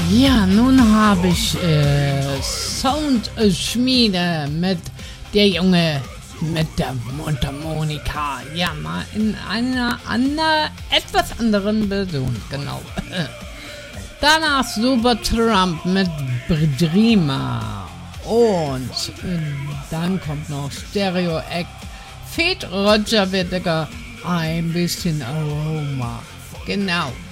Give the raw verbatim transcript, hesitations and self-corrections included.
Ja, nun habe ich äh, Soundschmiede mit der Junge mit der Mundharmonika. Ja, mal in einer, einer etwas anderen Version, genau. Danach Supertramp mit Dreamer. Und äh, dann kommt noch Stereo Act. Feed Roger Whittaker, ein bisschen Aroma. Genau.